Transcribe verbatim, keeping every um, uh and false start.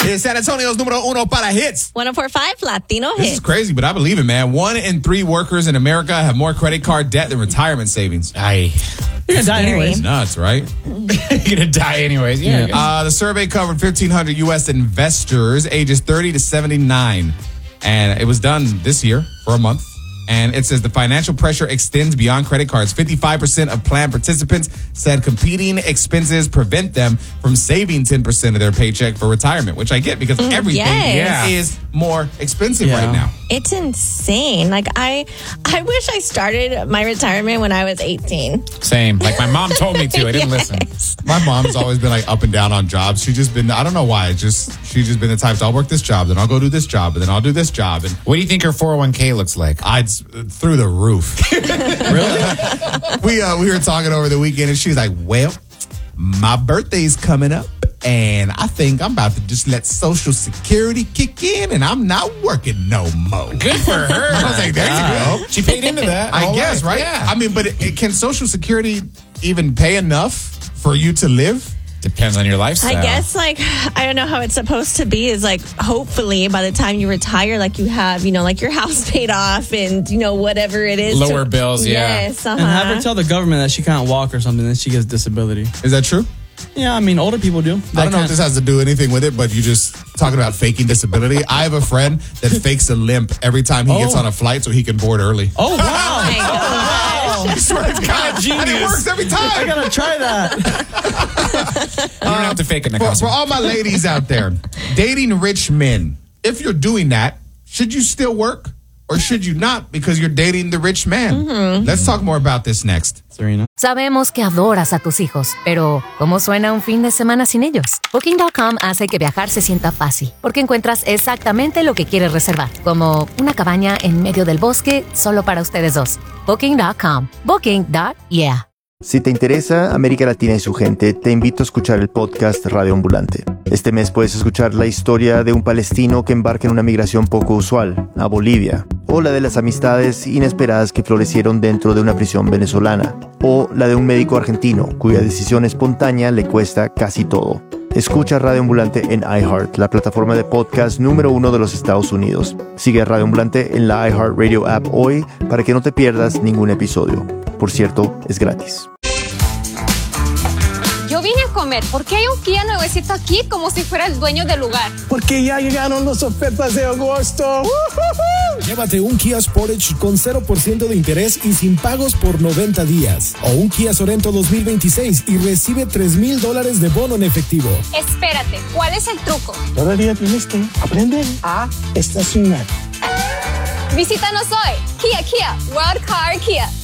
is San Antonio's número uno para hits. one oh four point five Latino This hits. is crazy, but I believe it, man. One in three workers in America have more credit card debt than retirement savings. Aye. You're gonna die Scary. anyways. Nuts, right? You're gonna die anyways. Yeah. Yeah. Uh, the survey covered fifteen hundred U S investors ages thirty to seventy-nine. And it was done this year for a month. And it says the financial pressure extends beyond credit cards. fifty-five percent of plan participants said competing expenses prevent them from saving ten percent of their paycheck for retirement, which I get because everything yes. is more expensive Yeah. right now. It's insane. Like I I wish I started my retirement when I was eighteen. Same. Like my mom told me to. I didn't listen. Yes. My mom's always been like up and down on jobs. She just been, I don't know why. Just She's just been the type, I'll work this job, then I'll go do this job, and then I'll do this job. And What do you think her four oh one k looks like? I'd through the roof. Really? we uh, we were talking over the weekend, and she was like, "Well, my birthday's coming up, and I think I'm about to just let Social Security kick in, and I'm not working no more." Good for her. I was like, "There you go." She paid into that. I all guess, right? Yeah. I mean, but it, it, can Social Security even pay enough for you to live? Depends on your lifestyle. I guess, like, I don't know how it's supposed to be is, like, hopefully by the time you retire, like, you have, you know, like, your house paid off and, you know, whatever it is. Lower to, bills, yeah. Yes, uh-huh. And have her tell the government that she can't walk or something, that she gets disability. Is that true? Yeah, I mean, older people do. I don't know if this has to do anything with it, but you just talking about faking disability. I have a friend that fakes a limp every time he Oh. gets on a flight so he can board early. Oh, wow. Oh, my gosh. I swear to God, and it works every I time. gotta try that. You don't have to fake it, For, Nicole. for all my ladies out there, dating rich men, if you're doing that, should you still work or should you not because you're dating the rich man? Mm-hmm. Let's talk more about this next. Serena. Sabemos que adoras a tus hijos, pero ¿cómo suena un fin de semana sin ellos? Booking punto com hace que viajar se sienta fácil, porque encuentras exactamente lo que quieres reservar, como una cabaña en medio del bosque solo para ustedes dos. Booking punto com. Booking. Yeah. Si te interesa América Latina y su gente, te invito a escuchar el podcast Radio Ambulante. Este mes puedes escuchar la historia de un palestino que embarca en una migración poco usual, a Bolivia, o la de las amistades inesperadas que florecieron dentro de una prisión venezolana, o la de un médico argentino cuya decisión espontánea le cuesta casi todo. Escucha Radio Ambulante en iHeart, la plataforma de podcast número uno de los Estados Unidos. Sigue a Radio Ambulante en la iHeartRadio app hoy para que no te pierdas ningún episodio. Por cierto, es gratis. Yo vine a comer. ¿Por qué hay un Kia nuevecito aquí como si fuera el dueño del lugar? Porque ya llegaron las ofertas de agosto. ¡Uh-huh! Llévate un Kia Sportage con cero por ciento de interés y sin pagos por noventa días. O un Kia Sorento dos mil veintiséis y recibe tres mil dólares de bono en efectivo. Espérate, ¿cuál es el truco? Todavía tienes que aprender a estacionar. Visítanos hoy. Kia, Kia, Wild Car Kia.